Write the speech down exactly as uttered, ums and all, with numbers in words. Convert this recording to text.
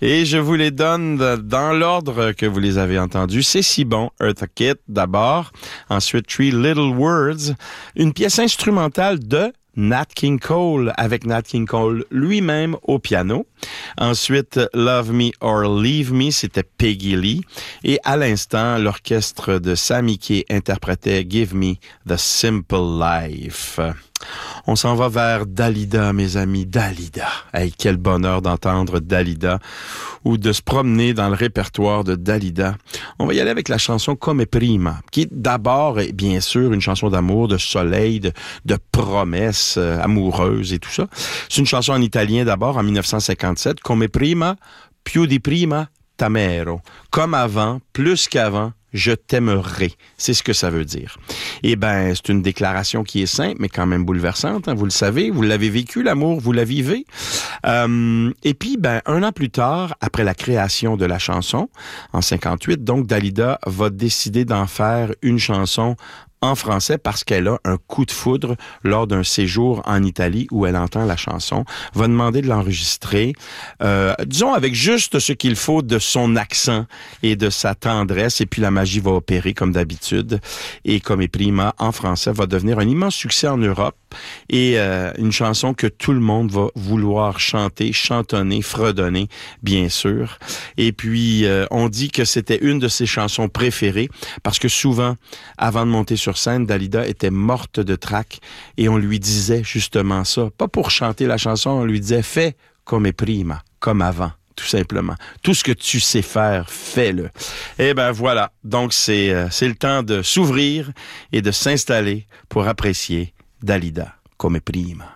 Et je vous les donne dans l'ordre que vous les avez entendus. C'est si bon, Eartha Kitt d'abord. Ensuite, Three Little Words, une pièce instrumentale de Nat King Cole, avec Nat King Cole lui-même au piano. Ensuite, Love Me or Leave Me, c'était Peggy Lee. Et à l'instant, l'orchestre de Sammy Kaye interprétait Give Me the Simple Life. On s'en va vers Dalida, mes amis, Dalida. Hey, quel bonheur d'entendre Dalida ou de se promener dans le répertoire de Dalida. On va y aller avec la chanson Come Prima, qui d'abord est bien sûr une chanson d'amour, de soleil, de, de promesses euh, amoureuses et tout ça. C'est une chanson en italien d'abord, en dix-neuf cent cinquante-sept. Come prima, più di prima, t'amero. Comme avant, plus qu'avant, je t'aimerai. C'est ce que ça veut dire. Eh ben, c'est une déclaration qui est simple, mais quand même bouleversante. Hein, vous le savez, vous l'avez vécu, l'amour, vous la vivez. Euh, et puis, ben, un an plus tard, après la création de la chanson, en cinquante-huit, donc Dalida va décider d'en faire une chanson en français parce qu'elle a un coup de foudre lors d'un séjour en Italie où elle entend la chanson, va demander de l'enregistrer, euh, disons avec juste ce qu'il faut de son accent et de sa tendresse, et puis la magie va opérer comme d'habitude, et Come Prima en français va devenir un immense succès en Europe, et euh, une chanson que tout le monde va vouloir chanter, chantonner, fredonner, bien sûr. Et puis, euh, on dit que c'était une de ses chansons préférées parce que souvent, avant de monter sur scène, Dalida était morte de trac et on lui disait justement ça. Pas pour chanter la chanson, on lui disait « Fais come prima », comme avant. Tout simplement. Tout ce que tu sais faire, fais-le. Eh ben voilà. Donc, c'est, euh, c'est le temps de s'ouvrir et de s'installer pour apprécier Dalida, Come Prima.